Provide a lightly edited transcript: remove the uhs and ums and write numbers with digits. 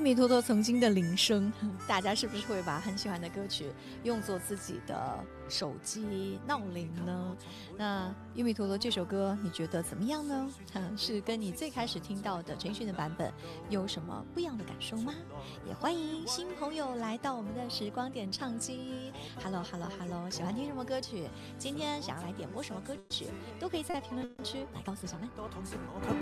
弥陀陀曾经的铃声，大家是不是会把很喜欢的歌曲用作自己的手机闹铃呢？那玉弥陀陀这首歌你觉得怎么样呢？是跟你最开始听到的陈奕迅的版本有什么不一样的感受吗？也欢迎新朋友来到我们的时光点唱机。 Hello， 喜欢听什么歌曲？今天想要来点播什么歌曲，都可以在评论区来告诉小曼。